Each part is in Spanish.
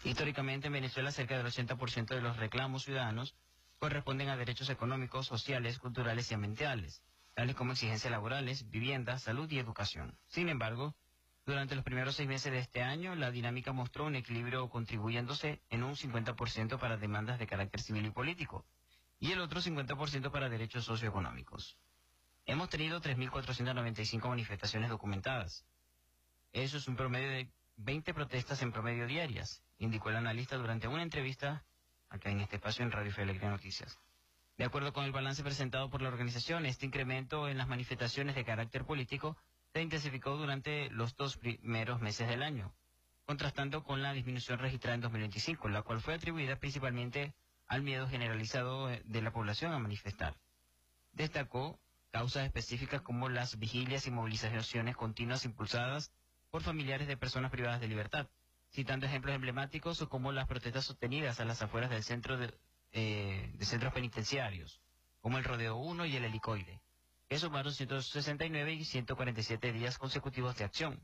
Históricamente, en Venezuela, cerca del 80% de los reclamos ciudadanos corresponden a derechos económicos, sociales, culturales y ambientales, tales como exigencias laborales, vivienda, salud y educación. Sin embargo, durante los primeros 6 meses de este año, la dinámica mostró un equilibrio contribuyéndose en un 50% para demandas de carácter civil y político, y el otro 50% para derechos socioeconómicos. Hemos tenido 3.495 manifestaciones documentadas. Eso es un promedio de 20 protestas en promedio diarias, indicó el analista durante una entrevista acá en este espacio en Radio Fe y Alegría Noticias. De acuerdo con el balance presentado por la organización, este incremento en las manifestaciones de carácter político se intensificó durante los 2 primeros meses del año, contrastando con la disminución registrada en 2025, la cual fue atribuida principalmente al miedo generalizado de la población a manifestar. Destacó causas específicas como las vigilias y movilizaciones continuas impulsadas por familiares de personas privadas de libertad, citando ejemplos emblemáticos como las protestas sostenidas a las afueras del centro de centros penitenciarios, como el Rodeo 1 y el Helicoide, que sumaron 169 y 147 días consecutivos de acción.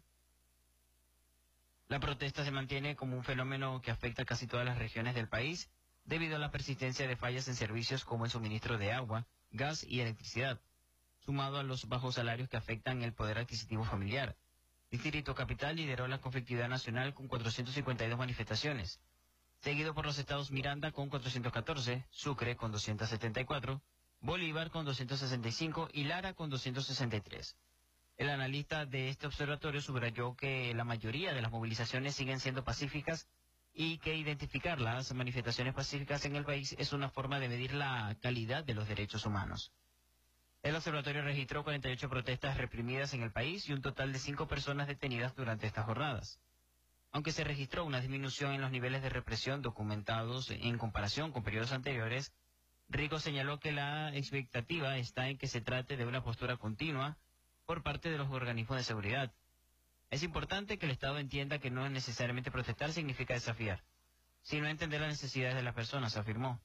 La protesta se mantiene como un fenómeno que afecta a casi todas las regiones del país, debido a la persistencia de fallas en servicios como el suministro de agua, gas y electricidad, sumado a los bajos salarios que afectan el poder adquisitivo familiar. Distrito Capital lideró la conflictividad nacional con 452 manifestaciones, seguido por los estados Miranda con 414, Sucre con 274, Bolívar con 265 y Lara con 263. El analista de este observatorio subrayó que la mayoría de las movilizaciones siguen siendo pacíficas y que identificar las manifestaciones pacíficas en el país es una forma de medir la calidad de los derechos humanos. El observatorio registró 48 protestas reprimidas en el país y un total de 5 personas detenidas durante estas jornadas. Aunque se registró una disminución en los niveles de represión documentados en comparación con periodos anteriores, Rico señaló que la expectativa está en que se trate de una postura continua por parte de los organismos de seguridad. Es importante que el Estado entienda que no necesariamente protestar significa desafiar, sino entender las necesidades de las personas, afirmó.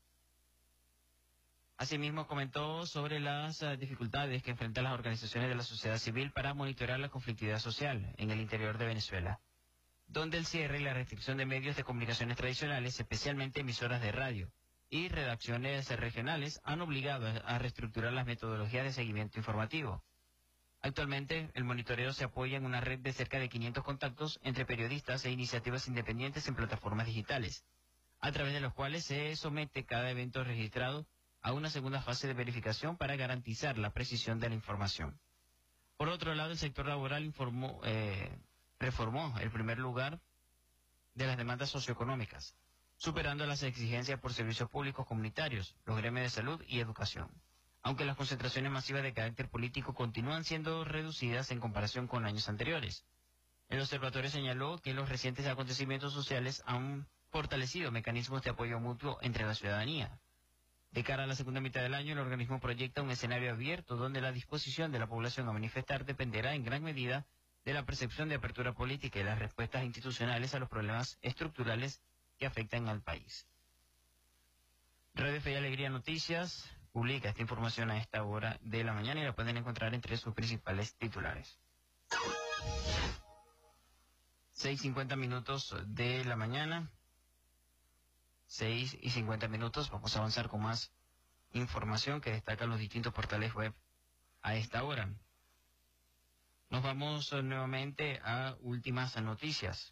Asimismo, comentó sobre las dificultades que enfrentan las organizaciones de la sociedad civil para monitorear la conflictividad social en el interior de Venezuela, donde el cierre y la restricción de medios de comunicaciones tradicionales, especialmente emisoras de radio y redacciones regionales, han obligado a reestructurar las metodologías de seguimiento informativo. Actualmente, el monitoreo se apoya en una red de cerca de 500 contactos entre periodistas e iniciativas independientes en plataformas digitales, a través de los cuales se somete cada evento registrado a una segunda fase de verificación para garantizar la precisión de la información. Por otro lado, el sector laboral reformó el primer lugar de las demandas socioeconómicas, superando las exigencias por servicios públicos comunitarios, los gremios de salud y educación, aunque las concentraciones masivas de carácter político continúan siendo reducidas en comparación con años anteriores. El observatorio señaló que los recientes acontecimientos sociales han fortalecido mecanismos de apoyo mutuo entre la ciudadanía. De cara a la segunda mitad del año, el organismo proyecta un escenario abierto donde la disposición de la población a manifestar dependerá en gran medida de la percepción de apertura política y las respuestas institucionales a los problemas estructurales que afectan al país. Radio Fe y Alegría Noticias publica esta información a esta hora de la mañana y la pueden encontrar entre sus principales titulares. 6:50 de la mañana. 6:50, vamos a avanzar con más información que destacan los distintos portales web a esta hora. Nos vamos nuevamente a últimas noticias.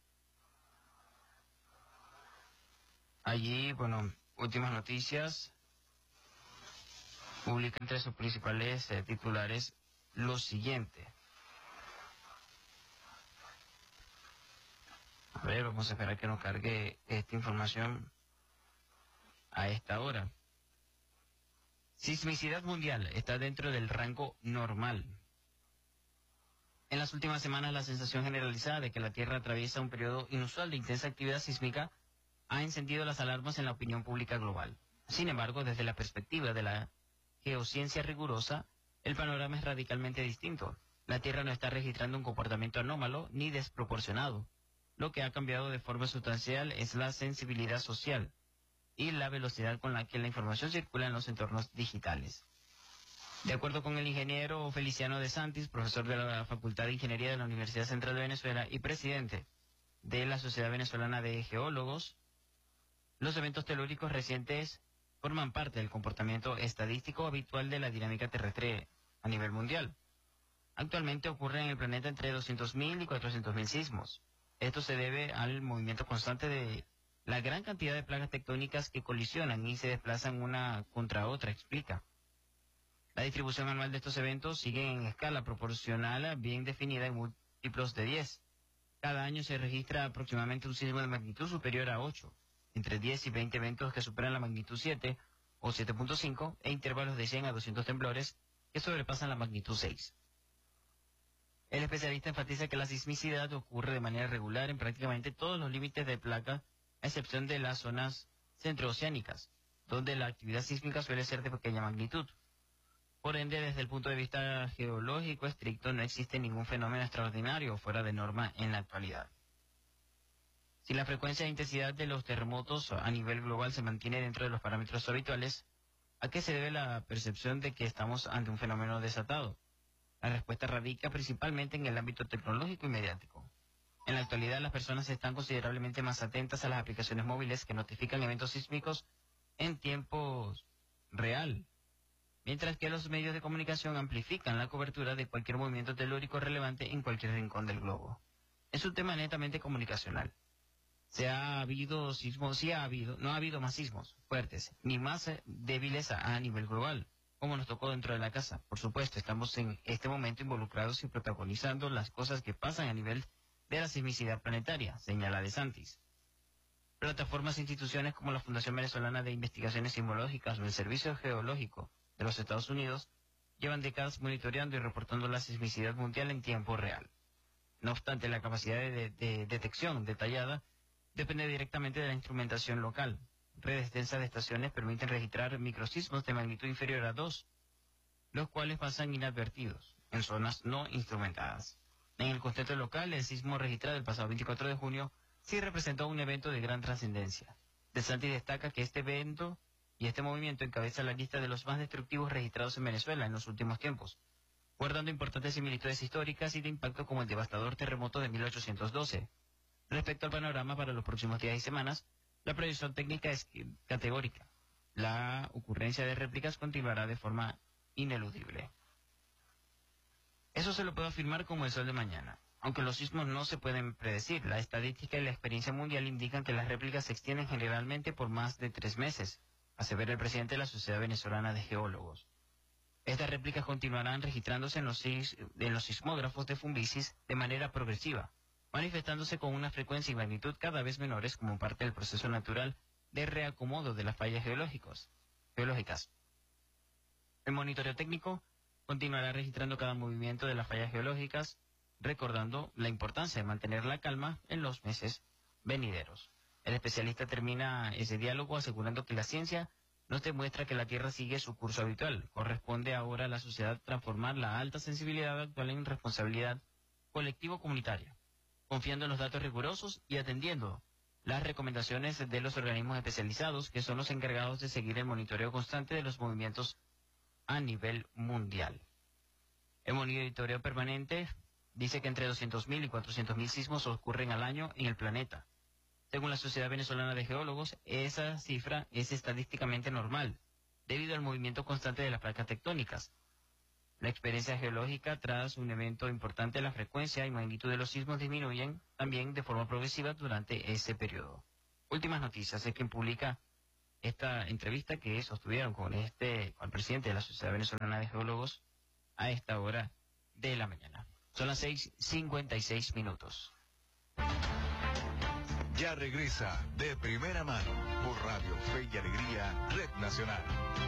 Allí, últimas noticias publica entre sus principales titulares lo siguiente. A ver, vamos a esperar que nos cargue esta información a esta hora. Sismicidad mundial está dentro del rango normal. En las últimas semanas, la sensación generalizada de que la Tierra atraviesa un periodo inusual de intensa actividad sísmica ha encendido las alarmas en la opinión pública global. Sin embargo, desde la perspectiva de la geociencia rigurosa, el panorama es radicalmente distinto. La Tierra no está registrando un comportamiento anómalo ni desproporcionado. Lo que ha cambiado de forma sustancial es la sensibilidad social y la velocidad con la que la información circula en los entornos digitales. De acuerdo con el ingeniero Feliciano de Santis, profesor de la Facultad de Ingeniería de la Universidad Central de Venezuela y presidente de la Sociedad Venezolana de Geólogos, los eventos telúricos recientes forman parte del comportamiento estadístico habitual de la dinámica terrestre a nivel mundial. Actualmente ocurren en el planeta entre 200.000 y 400.000 sismos. Esto se debe al movimiento constante de la gran cantidad de placas tectónicas que colisionan y se desplazan una contra otra, explica. La distribución anual de estos eventos sigue en escala proporcional bien definida en múltiplos de 10. Cada año se registra aproximadamente un sismo de magnitud superior a 8, entre 10 y 20 eventos que superan la magnitud 7 o 7.5 e intervalos de 100 a 200 temblores que sobrepasan la magnitud 6. El especialista enfatiza que la sismicidad ocurre de manera regular en prácticamente todos los límites de placa, a excepción de las zonas centrooceánicas, donde la actividad sísmica suele ser de pequeña magnitud. Por ende, desde el punto de vista geológico estricto, no existe ningún fenómeno extraordinario fuera de norma en la actualidad. Si la frecuencia e intensidad de los terremotos a nivel global se mantiene dentro de los parámetros habituales, ¿a qué se debe la percepción de que estamos ante un fenómeno desatado? La respuesta radica principalmente en el ámbito tecnológico y mediático. En la actualidad, las personas están considerablemente más atentas a las aplicaciones móviles que notifican eventos sísmicos en tiempo real, mientras que los medios de comunicación amplifican la cobertura de cualquier movimiento telúrico relevante en cualquier rincón del globo. Es un tema netamente comunicacional. No ha habido más sismos fuertes, ni más débiles a nivel global, como nos tocó dentro de la casa. Por supuesto, estamos en este momento involucrados y protagonizando las cosas que pasan a nivel de la sismicidad planetaria, señala De Santis. Plataformas e instituciones como la Fundación Venezolana de Investigaciones Sismológicas o el Servicio Geológico de los Estados Unidos llevan décadas monitoreando y reportando la sismicidad mundial en tiempo real. No obstante, la capacidad de detección detallada depende directamente de la instrumentación local. Redes densas de estaciones permiten registrar microsismos de magnitud inferior a 2, los cuales pasan inadvertidos en zonas no instrumentadas. En el contexto local, el sismo registrado el pasado 24 de junio sí representó un evento de gran trascendencia. De Santis destaca que este evento y este movimiento encabeza la lista de los más destructivos registrados en Venezuela en los últimos tiempos, guardando importantes similitudes históricas y de impacto como el devastador terremoto de 1812. Respecto al panorama para los próximos días y semanas, la predicción técnica es categórica. La ocurrencia de réplicas continuará de forma ineludible. Eso se lo puedo afirmar como el sol de mañana. Aunque los sismos no se pueden predecir, la estadística y la experiencia mundial indican que las réplicas se extienden generalmente por más de 3 meses, asevera el presidente de la Sociedad Venezolana de Geólogos. Estas réplicas continuarán registrándose en los sismógrafos de Fumbisis de manera progresiva, manifestándose con una frecuencia y magnitud cada vez menores como parte del proceso natural de reacomodo de las fallas geológicas. El monitoreo técnico continuará registrando cada movimiento de las fallas geológicas, recordando la importancia de mantener la calma en los meses venideros. El especialista termina ese diálogo asegurando que la ciencia nos demuestra que la Tierra sigue su curso habitual. Corresponde ahora a la sociedad transformar la alta sensibilidad actual en responsabilidad colectivo-comunitaria, confiando en los datos rigurosos y atendiendo las recomendaciones de los organismos especializados que son los encargados de seguir el monitoreo constante de los movimientos a nivel mundial. El monitoreo permanente dice que entre 200.000 y 400.000 sismos ocurren al año en el planeta. Según la Sociedad Venezolana de Geólogos, esa cifra es estadísticamente normal, debido al movimiento constante de las placas tectónicas. La experiencia geológica tras un evento importante, la frecuencia y magnitud de los sismos disminuyen también de forma progresiva durante ese periodo. Últimas noticias, es quien publica esta entrevista que sostuvieron con el presidente de la Sociedad Venezolana de Geólogos a esta hora de la mañana. Son las 6:56. Ya regresa De Primera Mano por Radio Fe y Alegría, Red Nacional.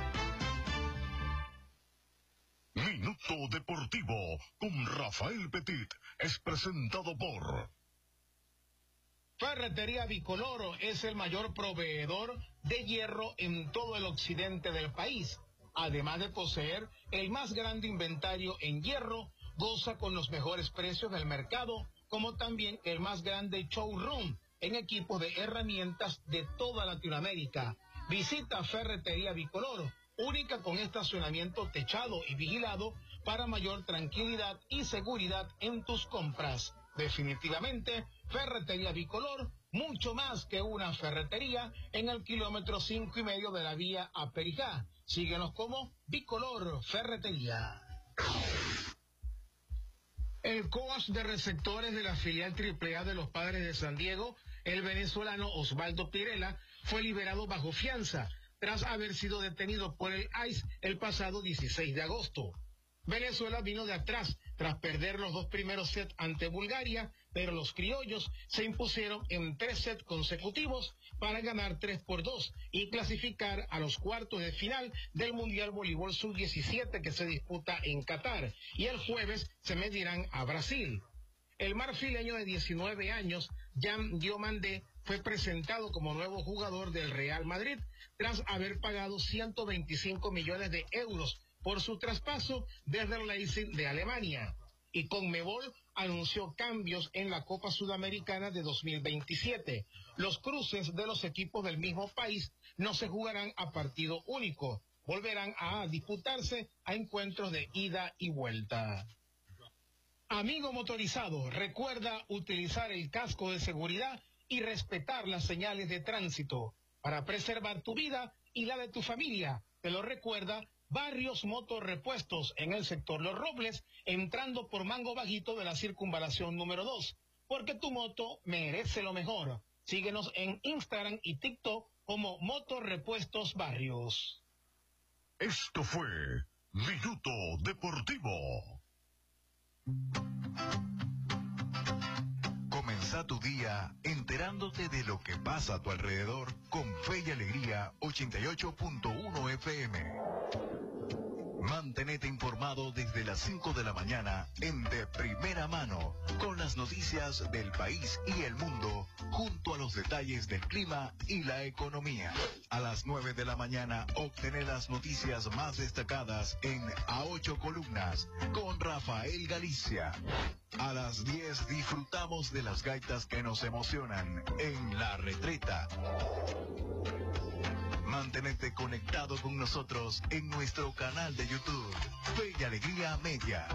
Minuto Deportivo con Rafael Petit es presentado por Ferretería Bicoloro es el mayor proveedor de hierro en todo el occidente del país. Además de poseer el más grande inventario en hierro, goza con los mejores precios del mercado, como también el más grande showroom en equipos de herramientas de toda Latinoamérica. Visita Ferretería Bicoloro, única con estacionamiento techado y vigilado para mayor tranquilidad y seguridad en tus compras. Definitivamente, Ferretería Bicolor, mucho más que una ferretería, en el kilómetro 5,5 de la vía a Perijá. Síguenos como Bicolor Ferretería. El coach de receptores de la filial AAA de los Padres de San Diego, el venezolano Osvaldo Pirela, fue liberado bajo fianza tras haber sido detenido por el ICE el pasado 16 de agosto. Venezuela vino de atrás tras perder los 2 primeros sets ante Bulgaria, pero los criollos se impusieron en 3 sets consecutivos para ganar 3-2 y clasificar a los cuartos de final del Mundial Voleibol Sub-17 que se disputa en Qatar, y el jueves se medirán a Brasil. El marfileño de 19 años, Jan Diomandé, fue presentado como nuevo jugador del Real Madrid tras haber pagado 125 millones de euros por su traspaso desde el Leipzig de Alemania. Y Conmebol anunció cambios en la Copa Sudamericana de 2027. Los cruces de los equipos del mismo país no se jugarán a partido único, volverán a disputarse a encuentros de ida y vuelta. Amigo motorizado, recuerda utilizar el casco de seguridad y respetar las señales de tránsito para preservar tu vida y la de tu familia. Te lo recuerda Barrios Motorrepuestos en el sector Los Robles, entrando por Mango Bajito de la circunvalación número 2, porque tu moto merece lo mejor. Síguenos en Instagram y TikTok como Motorrepuestos Barrios. Esto fue Minuto Deportivo. Comenzá tu día enterándote de lo que pasa a tu alrededor con Fe y Alegría 88.1 FM. Mantenete informado desde las 5 de la mañana en De Primera Mano, con las noticias del país y el mundo, junto a los detalles del clima y la economía. A las 9 de la mañana obtener las noticias más destacadas en A 8 Columnas, con Rafael Galicia. A las 10 disfrutamos de las gaitas que nos emocionan en La Retreta. Mantenete conectado con nosotros en nuestro canal de YouTube, Fe y Alegría Media.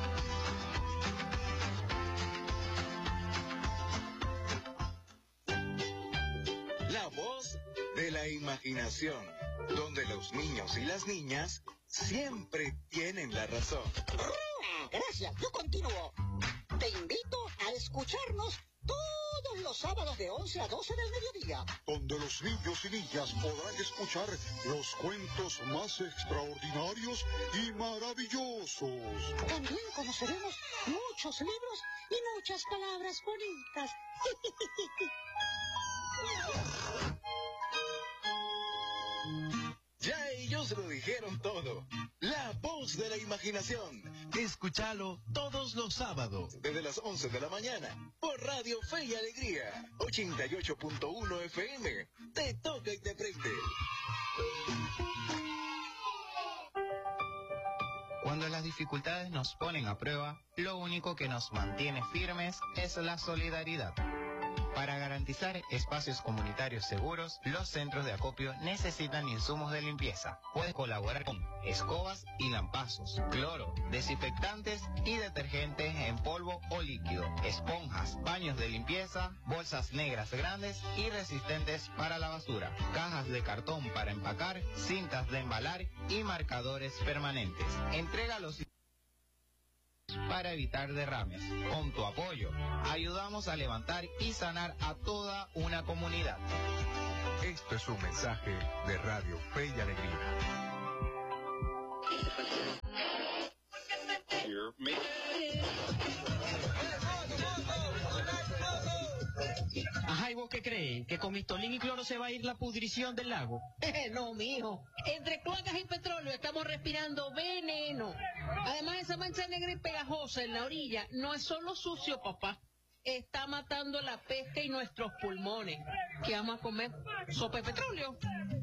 La voz de la imaginación, donde los niños y las niñas siempre tienen la razón. Gracias, yo continúo. Te invito a escucharnos todos los sábados de 11 a 12 del mediodía, donde los niños y niñas podrán escuchar los cuentos más extraordinarios y maravillosos. También conoceremos muchos libros y muchas palabras bonitas. Ya ellos lo dijeron todo. La voz de la imaginación. Escúchalo todos los sábados Desde las 11 de la mañana, por Radio Fe y Alegría, 88.1 FM. Te toca y te prende. Cuando las dificultades nos ponen a prueba, lo único que nos mantiene firmes es la solidaridad. Para garantizar espacios comunitarios seguros, los centros de acopio necesitan insumos de limpieza. Puedes colaborar con escobas y lampazos, cloro, desinfectantes y detergentes en polvo o líquido, esponjas, paños de limpieza, bolsas negras grandes y resistentes para la basura, cajas de cartón para empacar, cintas de embalar y marcadores permanentes. Entrégalos para evitar derrames. Con tu apoyo, ayudamos a levantar y sanar a toda una comunidad. Esto es un mensaje de Radio Fe y Alegría. Ajá, ¿y vos qué crees? ¿Que con mistolín y cloro se va a ir la pudrición del lago? No, mijo. Entre cloacas y petróleo estamos respirando veneno. Además, esa mancha negra y pegajosa en la orilla no es solo sucio, papá. Está matando la pesca y nuestros pulmones. ¿Qué vamos a comer? ¿Sopa de petróleo?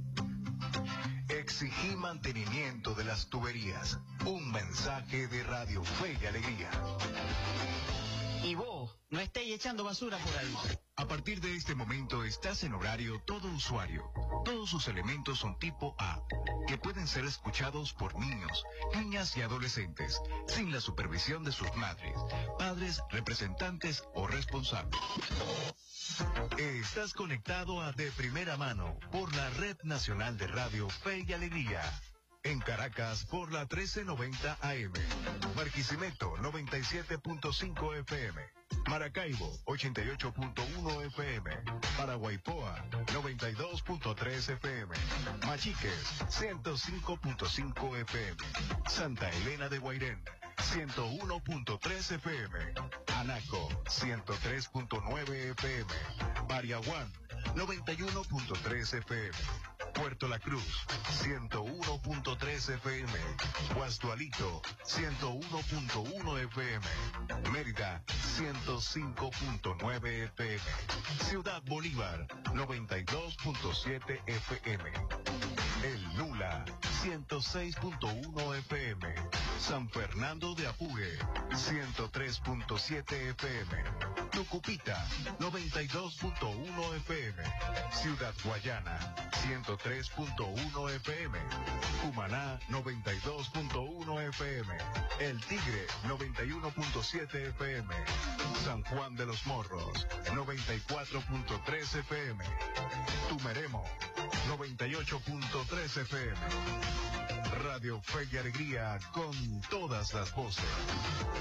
Exigí mantenimiento de las tuberías. Un mensaje de Radio Fe y Alegría. ¿Y vos? No estéis echando basura por ahí. A partir de este momento estás en horario todo usuario. Todos sus elementos son tipo A, que pueden ser escuchados por niños, niñas y adolescentes, sin la supervisión de sus madres, padres, representantes o responsables. Estás conectado a De Primera Mano por la Red Nacional de Radio Fe y Alegría. En Caracas por la 1390 AM. Barquisimeto 97.5 FM. Maracaibo 88.1 FM. Paraguaypoa 92.3 FM. Machiques 105.5 FM. Santa Elena de Guairén 101.3 FM. Anaco 103.9 FM. Pariaguán 91.3 FM. Puerto La Cruz 101.3 FM. Guastualito 101.1 FM. Mérida 105.9 FM. Ciudad Bolívar 92.7 FM. El Nula 106.1 FM. San Fernando de Apure 103.7 FM. Tucupita 92.1 FM. Ciudad Guayana 103.1 FM. Cumaná 92.1 FM. El Tigre 91.7 FM. San Juan de los Morros 94.3 FM. Tumeremo 98.3 FM. Radio Fe y Alegría con todas las voces.